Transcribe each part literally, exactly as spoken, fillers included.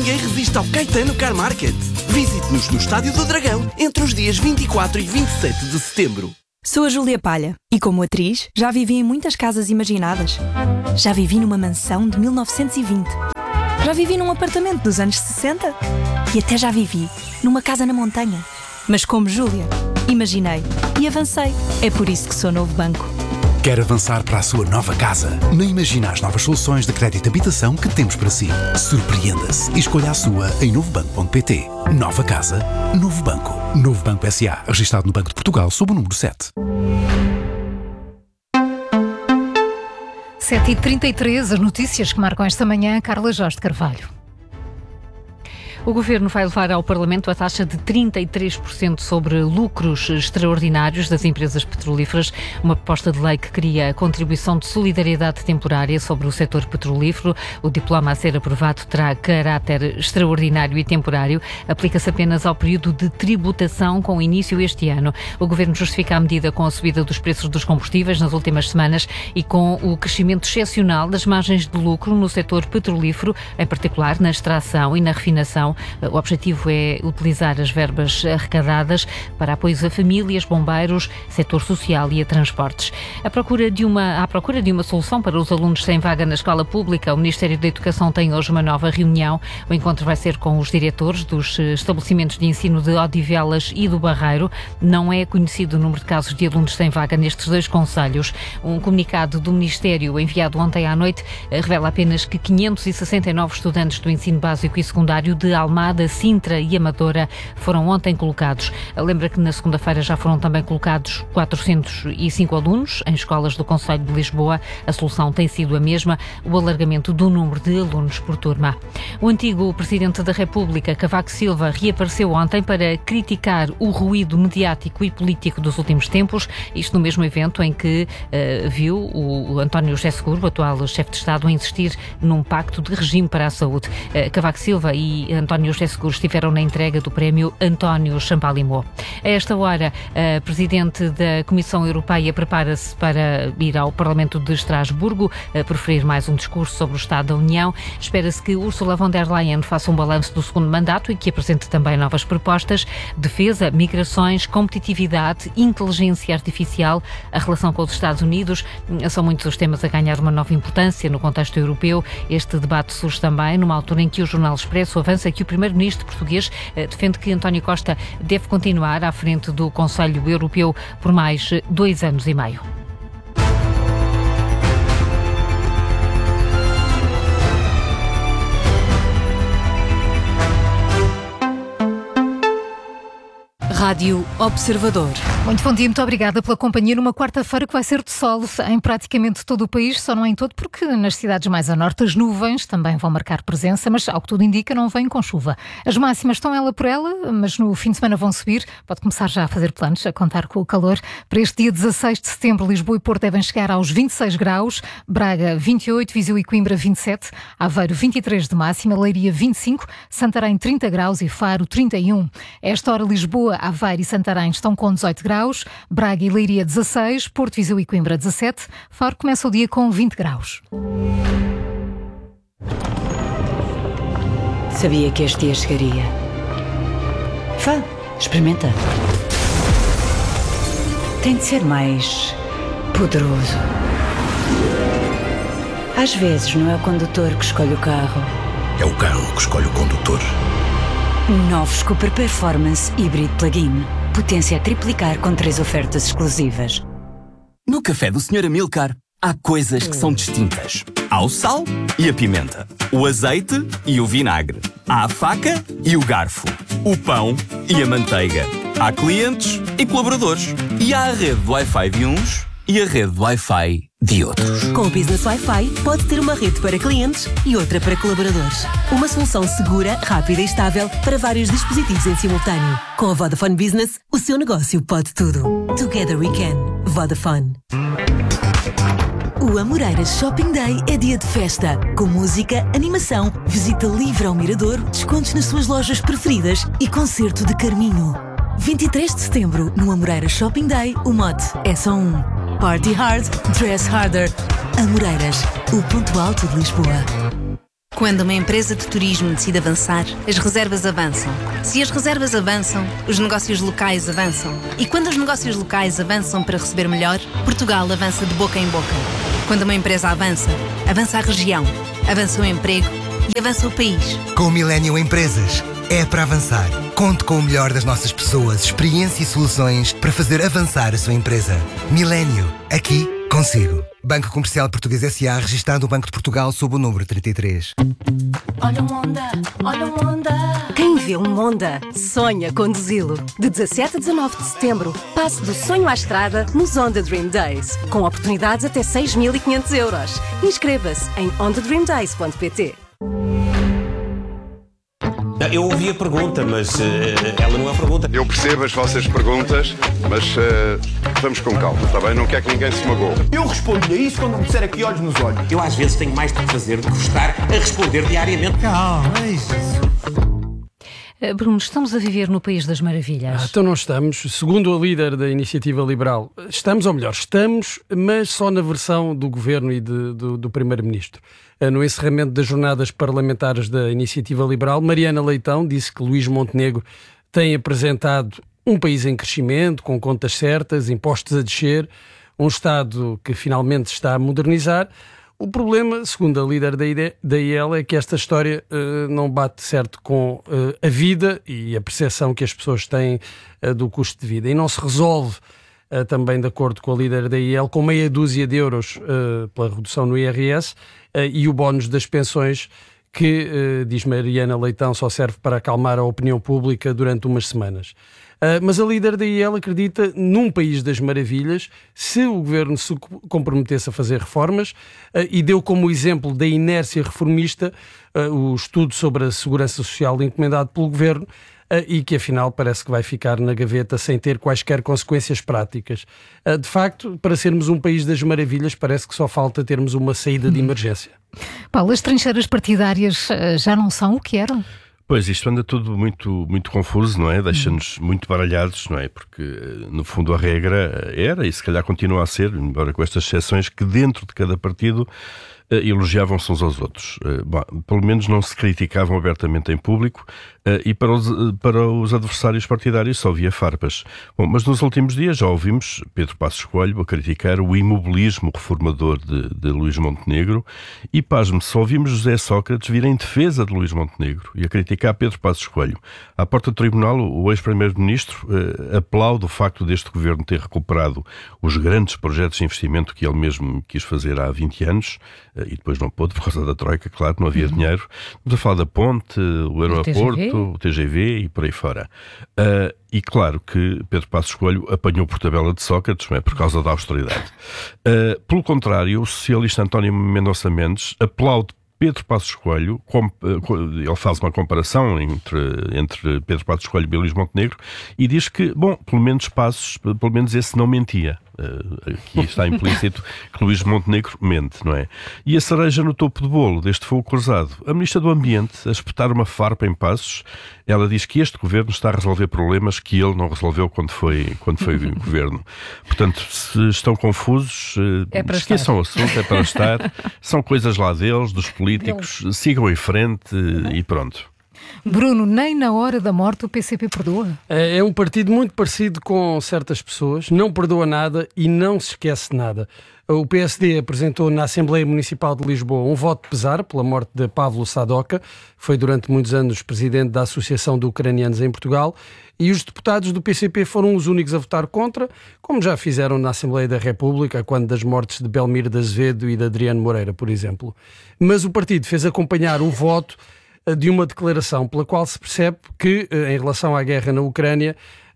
ninguém resiste ao Caetano Car Market. Visite-nos no Estádio do Dragão entre os dias vinte e quatro e vinte e sete de setembro. Sou a Júlia Palha e, como atriz, já vivi em muitas casas imaginadas. Já vivi numa mansão de mil novecentos e vinte. Já vivi num apartamento dos anos sessenta. E até já vivi numa casa na montanha. Mas como Júlia, imaginei e avancei. É por isso que sou Novo Banco. Quer avançar para a sua nova casa? Nem imagina as novas soluções de crédito de habitação que temos para si. Surpreenda-se e escolha a sua em novo banco ponto pt. Nova casa, Novo Banco. Novo Banco S A, registado no Banco de Portugal sob o número sete. sete e trinta e três, as notícias que marcam esta manhã, Carla Jorge de Carvalho. O Governo vai levar ao Parlamento a taxa de trinta e três por cento sobre lucros extraordinários das empresas petrolíferas, uma proposta de lei que cria a contribuição de solidariedade temporária sobre o setor petrolífero. O diploma a ser aprovado terá caráter extraordinário e temporário, aplica-se apenas ao período de tributação com início este ano. O Governo justifica a medida com a subida dos preços dos combustíveis nas últimas semanas e com o crescimento excepcional das margens de lucro no setor petrolífero, em particular na extração e na refinação. O objetivo é utilizar as verbas arrecadadas para apoios a famílias, bombeiros, setor social e a transportes. À procura de uma, à procura de uma solução para os alunos sem vaga na escola pública, o Ministério da Educação tem hoje uma nova reunião. O encontro vai ser com os diretores dos estabelecimentos de ensino de Odivelas e do Barreiro. Não é conhecido o número de casos de alunos sem vaga nestes dois concelhos. Um comunicado do Ministério enviado ontem à noite revela apenas que quinhentos e sessenta e nove estudantes do ensino básico e secundário de Almada, Sintra e Amadora foram ontem colocados. Lembra que na segunda-feira já foram também colocados quatrocentos e cinco alunos em escolas do concelho de Lisboa. A solução tem sido a mesma, o alargamento do número de alunos por turma. O antigo Presidente da República, Cavaco Silva, reapareceu ontem para criticar o ruído mediático e político dos últimos tempos, isto no mesmo evento em que uh, viu o António José Seguro, o atual chefe de Estado, a insistir num pacto de regime para a saúde. Uh, Cavaco Silva e António José Seguro estiveram na entrega do prémio António Champalimau. A esta hora, a Presidente da Comissão Europeia prepara-se para ir ao Parlamento de Estrasburgo a proferir mais um discurso sobre o Estado da União. Espera-se que Ursula von der Leyen faça um balanço do segundo mandato e que apresente também novas propostas: defesa, migrações, competitividade, inteligência artificial, a relação com os Estados Unidos. São muitos os temas a ganhar uma nova importância no contexto europeu. Este debate surge também numa altura em que o Jornal Expresso avança que o primeiro-ministro português defende que António Costa deve continuar à frente do Conselho Europeu por mais dois anos e meio. Rádio Observador. Muito bom dia, muito obrigada pela companhia numa quarta-feira que vai ser de sol em praticamente todo o país, só não em todo, porque nas cidades mais a norte as nuvens também vão marcar presença, mas ao que tudo indica não vem com chuva. As máximas estão ela por ela, mas no fim de semana vão subir, pode começar já a fazer planos, a contar com o calor. Para este dia dezasseis de setembro, Lisboa e Porto devem chegar aos vinte e seis graus, Braga vinte e oito, Viseu e Coimbra vinte e sete, Aveiro vinte e três de máxima, Leiria vinte e cinco, Santarém trinta graus e Faro trinta e um. A esta hora Lisboa, Aveiro e Santarém estão com dezoito graus, Braga e Leiria dezasseis, Porto, Viseu e Coimbra dezasete, Faro começa o dia com vinte graus. Sabia que este dia chegaria. Vá, experimenta. Tem de ser mais poderoso. Às vezes não é o condutor que escolhe o carro. É o carro que escolhe o condutor. Novos Cooper Performance Hybrid Plug-in. Potência a triplicar com três ofertas exclusivas. No café do senhor Amilcar, há coisas que são distintas. Há o sal e a pimenta, o azeite e o vinagre, há a faca e o garfo, o pão e a manteiga. Há clientes e colaboradores. E há a rede de Wi-Fi de uns e a rede de Wi-Fi de outros. Com o Business Wi-Fi, pode ter uma rede para clientes e outra para colaboradores. Uma solução segura, rápida e estável para vários dispositivos em simultâneo. Com a Vodafone Business, o seu negócio pode tudo. Together we can. Vodafone. O Amoreiras Shopping Day é dia de festa, com música, animação, visita livre ao Mirador, descontos nas suas lojas preferidas e concerto de Carminho. vinte e três de setembro, no Amoreiras Shopping Day, o mote é só um. Party hard, dress harder. Amoreiras, o ponto alto de Lisboa. Quando uma empresa de turismo decide avançar, as reservas avançam. Se as reservas avançam, os negócios locais avançam. E quando os negócios locais avançam para receber melhor, Portugal avança de boca em boca. Quando uma empresa avança, avança a região, avança o emprego e avança o país. Com o Millennium Empresas, é para avançar. Conte com o melhor das nossas pessoas, experiência e soluções para fazer avançar a sua empresa. Millennium, aqui consigo. Banco Comercial Português S A, registado no Banco de Portugal sob o número trinta e três. Olha um Honda, olha um Honda. Quem vê um Honda, sonha conduzi-lo. De dezassete a dezanove de setembro, passe do sonho à estrada nos Honda Dream Days, com oportunidades até seis mil e quinhentos euros. Inscreva-se em honda dream days ponto pt. Eu ouvi a pergunta, mas uh, ela não é a pergunta. Eu percebo as vossas perguntas, mas uh, vamos com calma, está bem? Não quer que ninguém se magoe. Eu respondo-lhe a isso quando me disser aqui olhos nos olhos. Eu às vezes tenho mais do que fazer do que estar a responder diariamente. Calma, é isso. Bruno, estamos a viver no País das Maravilhas. Ah, então não estamos. Segundo a líder da Iniciativa Liberal, estamos, ou melhor, estamos, mas só na versão do Governo e de, do, do Primeiro-Ministro. No encerramento das jornadas parlamentares da Iniciativa Liberal, Mariana Leitão disse que Luís Montenegro tem apresentado um país em crescimento, com contas certas, impostos a descer, um Estado que finalmente está a modernizar. O problema, segundo a líder da I E L, é que esta história uh, não bate certo com uh, a vida e a percepção que as pessoas têm uh, do custo de vida. E não se resolve, uh, também de acordo com a líder da I E L, com meia dúzia de euros uh, pela redução no I R S uh, e o bónus das pensões que, uh, diz Mariana Leitão, só serve para acalmar a opinião pública durante umas semanas. Uh, mas a líder da I E L acredita num país das maravilhas se o Governo se comprometesse a fazer reformas uh, e deu como exemplo da inércia reformista uh, o estudo sobre a segurança social encomendado pelo Governo uh, e que afinal parece que vai ficar na gaveta sem ter quaisquer consequências práticas. Uh, de facto, para sermos um país das maravilhas parece que só falta termos uma saída de emergência. Paulo, as trincheiras partidárias uh, já não são o que eram? Pois, isto anda tudo muito, muito confuso, não é? Deixa-nos muito baralhados, não é? Porque, no fundo, a regra era, e se calhar continua a ser, embora com estas exceções, que dentro de cada partido uh, elogiavam-se uns aos outros. Uh, bom, pelo menos não se criticavam abertamente em público uh, e para os, uh, para os adversários partidários só havia farpas. Bom, mas nos últimos dias já ouvimos Pedro Passos Coelho a criticar o imobilismo reformador de, de Luís Montenegro e, pasme, só ouvimos José Sócrates vir em defesa de Luís Montenegro e a criticar a Pedro Passos Coelho. À porta do tribunal, o ex-primeiro-ministro eh, aplaude o facto deste governo ter recuperado os grandes projetos de investimento que ele mesmo quis fazer há vinte anos eh, e depois não pôde por causa da Troika, claro, não havia uhum. dinheiro. Estamos a falar da ponte, o aeroporto, o T G V e por aí fora. Uh, e claro que Pedro Passos Coelho apanhou por tabela de Sócrates, não é? Por causa da austeridade. Uh, pelo contrário, o socialista António Mendonça Mendes aplaude Pedro Passos Coelho, ele faz uma comparação entre, entre Pedro Passos Coelho e Luís Montenegro e diz que, bom, pelo menos Passos, pelo menos esse não mentia. Aqui está implícito que Luís Montenegro mente, não é? E a cereja no topo do bolo deste fogo cruzado, a Ministra do Ambiente, a espetar uma farpa em Passos, ela diz que este governo está a resolver problemas que ele não resolveu quando foi, quando foi governo. Portanto, se estão confusos, é esqueçam o assunto, é para estar, são coisas lá deles, dos políticos, Deus. Sigam em frente e pronto. Bruno, nem na hora da morte o P C P perdoa? É um partido muito parecido com certas pessoas, não perdoa nada e não se esquece nada. O P S D apresentou na Assembleia Municipal de Lisboa um voto de pesar pela morte de Pavlo Sadoka, foi durante muitos anos presidente da Associação de Ucranianos em Portugal, e os deputados do P C P foram os únicos a votar contra, como já fizeram na Assembleia da República, quando das mortes de Belmiro de Azevedo e de Adriano Moreira, por exemplo. Mas o partido fez acompanhar o voto de uma declaração pela qual se percebe que, em relação à guerra na Ucrânia,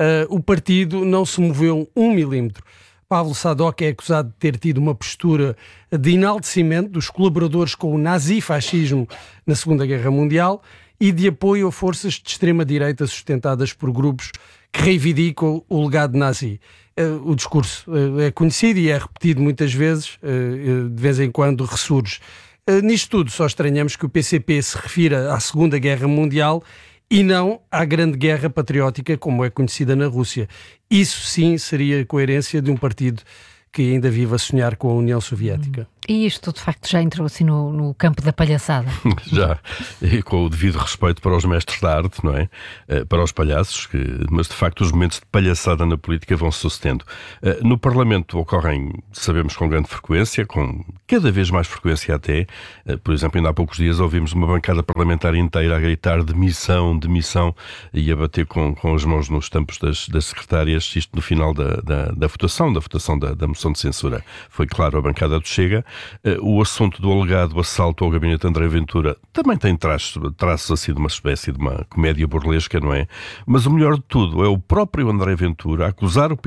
o partido não se moveu um milímetro. Pavlo Sadoka é acusado de ter tido uma postura de enaltecimento dos colaboradores com o nazifascismo na Segunda Guerra Mundial e de apoio a forças de extrema-direita sustentadas por grupos que reivindicam o legado nazi. O discurso é conhecido e é repetido muitas vezes, de vez em quando ressurge. Nisto tudo, só estranhamos que o P C P se refira à Segunda Guerra Mundial e não à Grande Guerra Patriótica, como é conhecida na Rússia. Isso sim seria a coerência de um partido que ainda vive a sonhar com a União Soviética. Hum. E isto, de facto, já entrou assim no, no campo da palhaçada? Já, e com o devido respeito para os mestres da arte, não é? Para os palhaços, que, mas de facto os momentos de palhaçada na política vão sucedendo. No Parlamento ocorrem, sabemos, com grande frequência, com cada vez mais frequência até. Por exemplo, ainda há poucos dias ouvimos uma bancada parlamentar inteira a gritar demissão, demissão, e a bater com, com as mãos nos tampos das, das secretárias, isto no final da, da, da votação, da votação da, da moção de censura. Foi claro, a bancada do Chega. O assunto do alegado assalto ao gabinete de André Ventura também tem traços, traços assim de uma espécie de uma comédia burlesca, não é? Mas o melhor de tudo é o próprio André Ventura acusar o